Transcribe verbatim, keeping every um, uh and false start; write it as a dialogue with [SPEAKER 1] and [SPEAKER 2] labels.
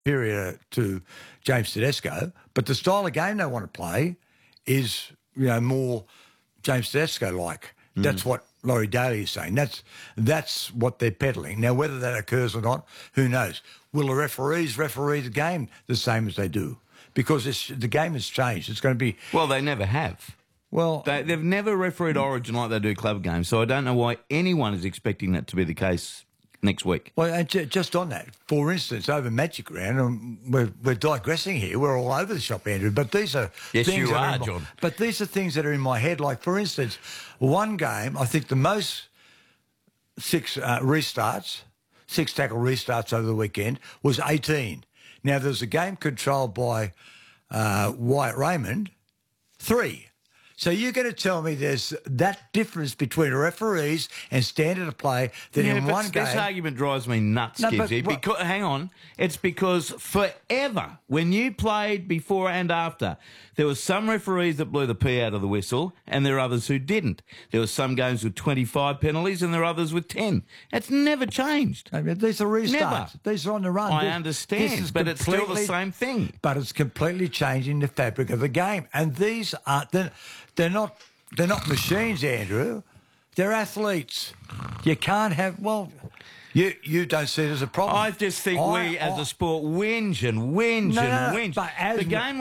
[SPEAKER 1] superior to James Tedesco, but the style of game they want to play is, you know, more James Tedesco-like. Mm. That's what Laurie Daly is saying. That's that's what they're peddling. Now, whether that occurs or not, who knows? Will the referees referee the game the same as they do? Because it's, the game has changed. It's going to be...
[SPEAKER 2] Well, they never have.
[SPEAKER 1] Well,
[SPEAKER 2] they, they've never refereed Origin like they do club games, so I don't know why anyone is expecting that to be the case next week.
[SPEAKER 1] Well, and just on that, for instance, over Magic Round, and we're, we're digressing here, we're all over the shop, Andrew, but these are
[SPEAKER 2] yes,
[SPEAKER 1] things
[SPEAKER 2] you
[SPEAKER 1] that
[SPEAKER 2] are,
[SPEAKER 1] are in my,
[SPEAKER 2] John.
[SPEAKER 1] But these are things that are in my head. Like, for instance, one game, I think the most six uh, restarts, six tackle restarts over the weekend was eighteen. Now, there's a game controlled by uh, Wyatt Raymond, three. So you're going to tell me there's that difference between referees and standard of play that
[SPEAKER 2] yeah,
[SPEAKER 1] in
[SPEAKER 2] but
[SPEAKER 1] one
[SPEAKER 2] this
[SPEAKER 1] game...
[SPEAKER 2] This argument drives me nuts,
[SPEAKER 1] no,
[SPEAKER 2] Gibbsy.
[SPEAKER 1] But,
[SPEAKER 2] because, hang on. It's because forever, when you played before and after, there were some referees that blew the pee out of the whistle and there are others who didn't. There were some games with twenty-five penalties and there are others with ten. It's never changed.
[SPEAKER 1] I mean, these are restarts.
[SPEAKER 2] Never.
[SPEAKER 1] These are on the run.
[SPEAKER 2] I
[SPEAKER 1] this,
[SPEAKER 2] understand,
[SPEAKER 1] this
[SPEAKER 2] but it's still the same thing.
[SPEAKER 1] But it's completely changing the fabric of the game. And these aren't... They're, they're not... They're not machines, Andrew. They're athletes. You can't have... Well, you you don't see it as a problem.
[SPEAKER 2] I just think
[SPEAKER 1] I,
[SPEAKER 2] we, as
[SPEAKER 1] I,
[SPEAKER 2] a sport, whinge and whinge
[SPEAKER 1] no,
[SPEAKER 2] and
[SPEAKER 1] no, no,
[SPEAKER 2] whinge.
[SPEAKER 1] But as
[SPEAKER 2] the game